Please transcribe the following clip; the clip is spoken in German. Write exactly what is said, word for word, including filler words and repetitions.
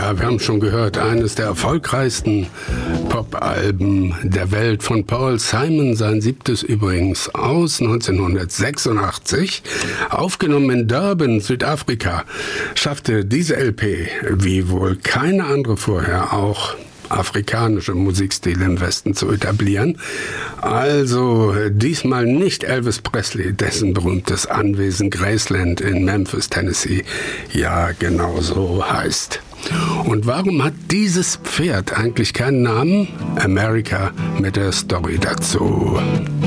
Ja, wir haben schon gehört, eines der erfolgreichsten Pop-Alben der Welt von Paul Simon, sein siebtes übrigens, aus neunzehnhundertsechsundachtzig, aufgenommen in Durban, Südafrika, schaffte diese L P, wie wohl keine andere vorher, auch afrikanische Musikstile im Westen zu etablieren. Also diesmal nicht Elvis Presley, dessen berühmtes Anwesen Graceland in Memphis, Tennessee, ja genau so heißt. Und warum hat dieses Pferd eigentlich keinen Namen? America mit der Story dazu.